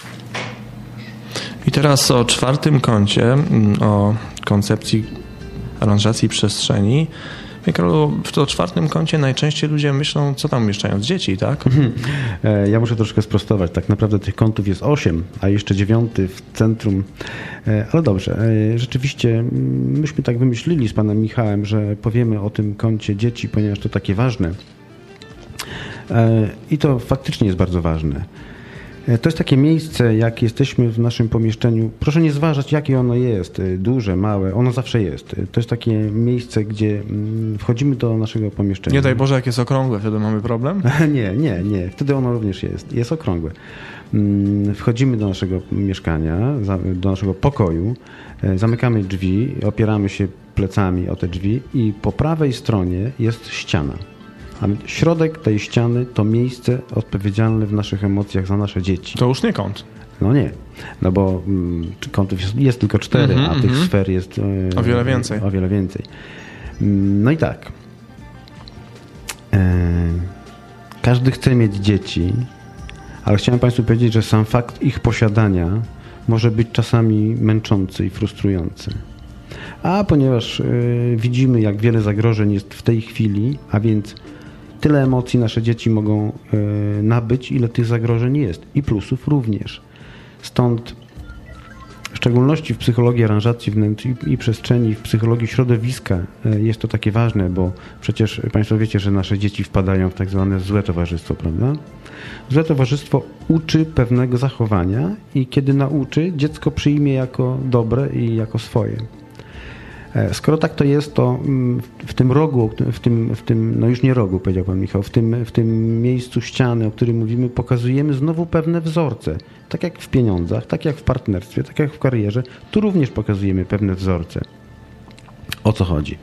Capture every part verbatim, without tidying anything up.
I teraz o czwartym kącie, o koncepcji aranżacji przestrzeni. Karolu, w to czwartym kącie najczęściej ludzie myślą, co tam umieszczają dzieci, tak? Ja muszę troszkę sprostować. Tak naprawdę tych kątów jest osiem, a jeszcze dziewiąty w centrum. Ale dobrze, rzeczywiście myśmy tak wymyślili z panem Michałem, że powiemy o tym kącie dzieci, ponieważ to takie ważne. I to faktycznie jest bardzo ważne. To jest takie miejsce, jak jesteśmy w naszym pomieszczeniu. Proszę nie zważać, jakie ono jest, duże, małe, ono zawsze jest. To jest takie miejsce, gdzie wchodzimy do naszego pomieszczenia. Nie daj Boże, jak jest okrągłe, wtedy mamy problem? Nie, nie, nie. Wtedy ono również jest. Jest okrągłe. Wchodzimy do naszego mieszkania, do naszego pokoju, zamykamy drzwi, opieramy się plecami o te drzwi i po prawej stronie jest ściana. A środek tej ściany to miejsce odpowiedzialne w naszych emocjach za nasze dzieci. To już nie kąt. No nie, no bo kątów jest, jest tylko cztery, mm-hmm, a tych mm-hmm. sfer jest e, o wiele więcej. O wiele więcej. No i tak. E, każdy chce mieć dzieci, ale chciałem Państwu powiedzieć, że sam fakt ich posiadania może być czasami męczący i frustrujący. A ponieważ y, widzimy, jak wiele zagrożeń jest w tej chwili, a więc tyle emocji nasze dzieci mogą y, nabyć, ile tych zagrożeń jest. I plusów również. Stąd w szczególności w psychologii aranżacji wnętrz i, i przestrzeni, w psychologii środowiska y, jest to takie ważne, bo przecież Państwo wiecie, że nasze dzieci wpadają w tak zwane złe towarzystwo, prawda? Złe towarzystwo uczy pewnego zachowania i kiedy nauczy, dziecko przyjmie jako dobre i jako swoje. Skoro tak to jest, to w tym rogu, w tym, w tym, no już nie rogu, powiedział pan Michał, w tym, w tym miejscu ściany, o którym mówimy, pokazujemy znowu pewne wzorce. Tak jak w pieniądzach, tak jak w partnerstwie, tak jak w karierze, tu również pokazujemy pewne wzorce. O co chodzi?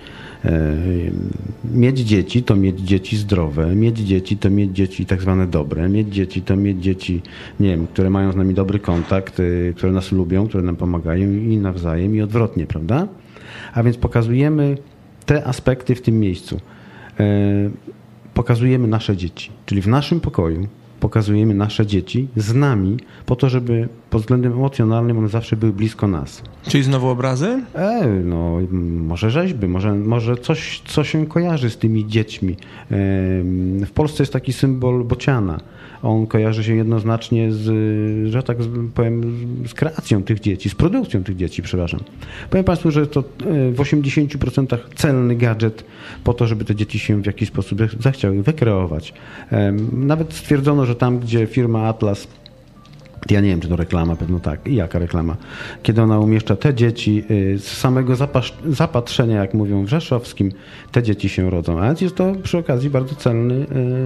Mieć dzieci to mieć dzieci zdrowe, mieć dzieci to mieć dzieci tak zwane dobre, mieć dzieci to mieć dzieci, nie wiem, które mają z nami dobry kontakt, które nas lubią, które nam pomagają i nawzajem i odwrotnie, prawda? A więc pokazujemy te aspekty w tym miejscu. Pokazujemy nasze dzieci, czyli w naszym pokoju pokazujemy nasze dzieci z nami po to, żeby pod względem emocjonalnym one zawsze były blisko nas. Czyli znowu obrazy? E, no, może rzeźby, może, może coś, co się kojarzy z tymi dziećmi. W Polsce jest taki symbol bociana. On kojarzy się jednoznacznie z, że tak powiem, z kreacją tych dzieci, z produkcją tych dzieci, przepraszam. Powiem Państwu, że to w osiemdziesięciu procentach celny gadżet po to, żeby te dzieci się w jakiś sposób zechciały wykreować. Nawet stwierdzono, że tam, gdzie firma Atlas, ja nie wiem, czy to reklama, pewno tak, i jaka reklama, kiedy ona umieszcza te dzieci z samego zapatrzenia, jak mówią w rzeszowskim, te dzieci się rodzą. A więc jest to przy okazji bardzo celny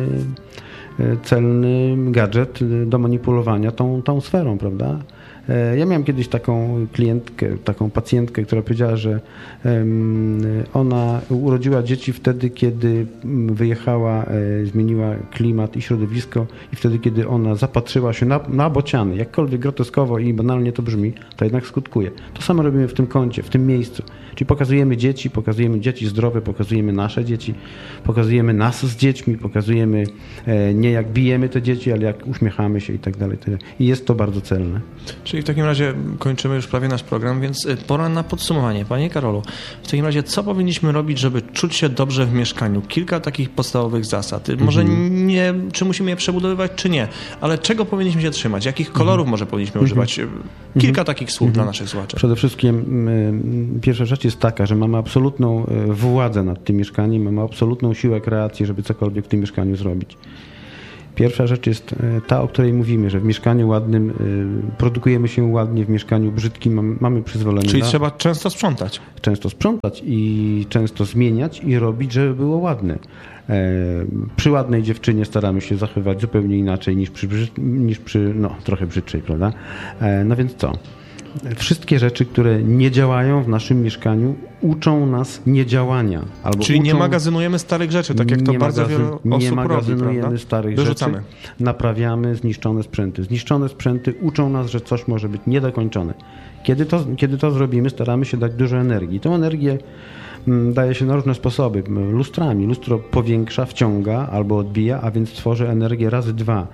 celny gadżet do manipulowania tą, tą sferą, prawda? Ja miałem kiedyś taką klientkę, taką pacjentkę, która powiedziała, że ona urodziła dzieci wtedy, kiedy wyjechała, zmieniła klimat i środowisko i wtedy, kiedy ona zapatrzyła się na, na bociany. Jakkolwiek groteskowo i banalnie to brzmi, to jednak skutkuje. To samo robimy w tym kącie, w tym miejscu. Czyli pokazujemy dzieci, pokazujemy dzieci zdrowe, pokazujemy nasze dzieci, pokazujemy nas z dziećmi, pokazujemy nie jak bijemy te dzieci, ale jak uśmiechamy się i tak dalej. I jest to bardzo celne. Czyli w takim razie kończymy już prawie nasz program, więc pora na podsumowanie. Panie Karolu, w takim razie co powinniśmy robić, żeby czuć się dobrze w mieszkaniu? Kilka takich podstawowych zasad. Może mhm. nie, czy musimy je przebudowywać, czy nie, ale czego powinniśmy się trzymać? Jakich kolorów mhm. może powinniśmy mhm. używać? Kilka mhm. takich słów mhm. dla naszych słuchaczy. Przede wszystkim y, pierwsza rzecz jest taka, że mamy absolutną władzę nad tym mieszkaniem, mamy absolutną siłę kreacji, żeby cokolwiek w tym mieszkaniu zrobić. Pierwsza rzecz jest ta, o której mówimy, że w mieszkaniu ładnym produkujemy się ładnie, w mieszkaniu brzydkim mamy, mamy przyzwolenie. Czyli na... trzeba często sprzątać. Często sprzątać i często zmieniać i robić, żeby było ładne. Przy ładnej dziewczynie staramy się zachowywać zupełnie inaczej niż przy, niż przy no, trochę brzydszej, prawda? No więc co? Wszystkie rzeczy, które nie działają w naszym mieszkaniu, uczą nas niedziałania. Albo Czyli uczą... nie magazynujemy starych rzeczy, tak jak to nie bardzo magazyn... wiele osób Nie magazynujemy robi, starych Wyrzucamy. rzeczy, naprawiamy zniszczone sprzęty. Zniszczone sprzęty uczą nas, że coś może być niedokończone. Kiedy to, kiedy to zrobimy, staramy się dać dużo energii. Tą energię daje się na różne sposoby. Lustrami. Lustro powiększa, wciąga albo odbija, a więc tworzy energię razy dwa.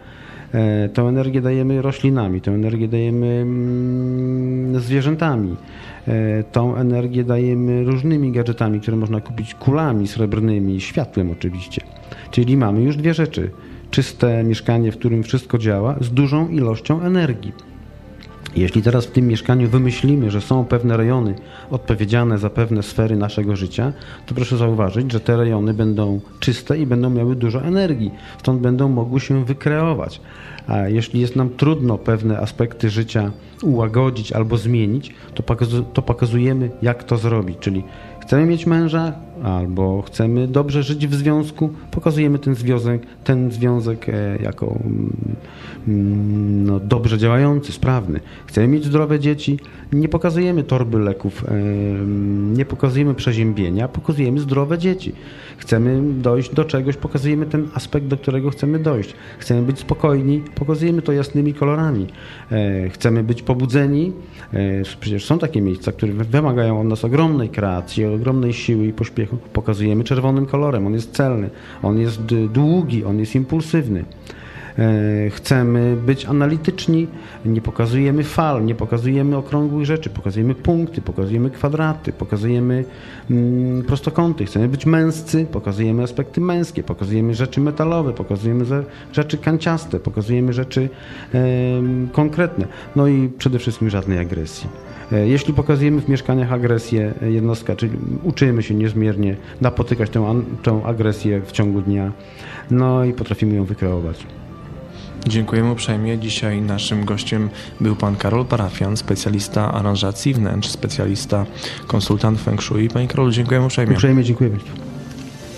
Tę energię dajemy roślinami, tę energię dajemy zwierzętami, tą energię dajemy różnymi gadżetami, które można kupić, kulami srebrnymi, światłem oczywiście. Czyli mamy już dwie rzeczy. Czyste mieszkanie, w którym wszystko działa, z dużą ilością energii. Jeśli teraz w tym mieszkaniu wymyślimy, że są pewne rejony odpowiedzialne za pewne sfery naszego życia, to proszę zauważyć, że te rejony będą czyste i będą miały dużo energii, stąd będą mogły się wykreować. A jeśli jest nam trudno pewne aspekty życia ułagodzić albo zmienić, to, pokazu- to pokazujemy, jak to zrobić. Czyli chcemy mieć męża albo chcemy dobrze żyć w związku, pokazujemy ten związek, ten związek jako no, dobrze działający, sprawny. Chcemy mieć zdrowe dzieci, nie pokazujemy torby leków, nie pokazujemy przeziębienia, pokazujemy zdrowe dzieci. Chcemy dojść do czegoś, pokazujemy ten aspekt, do którego chcemy dojść. Chcemy być spokojni, pokazujemy to jasnymi kolorami. Chcemy być pobudzeni, przecież są takie miejsca, które wymagają od nas ogromnej kreacji, ogromnej siły i pośpiechu. Pokazujemy czerwonym kolorem, on jest celny, on jest długi, on jest impulsywny. Chcemy być analityczni, nie pokazujemy fal, nie pokazujemy okrągłych rzeczy, pokazujemy punkty, pokazujemy kwadraty, pokazujemy mm, prostokąty. Chcemy być męscy, pokazujemy aspekty męskie, pokazujemy rzeczy metalowe, pokazujemy rzeczy kanciaste, pokazujemy rzeczy e, konkretne. No i przede wszystkim żadnej agresji. Jeśli pokazujemy w mieszkaniach agresję jednostka, czyli uczymy się niezmiernie napotykać tę, tę agresję w ciągu dnia, no i potrafimy ją wykreować. Dziękujemy uprzejmie. Dzisiaj naszym gościem był pan Karol Parafian, specjalista aranżacji wnętrz, specjalista, konsultant Feng Shui. Panie Karolu, dziękujemy uprzejmie. Uprzejmie dziękuję Państwu.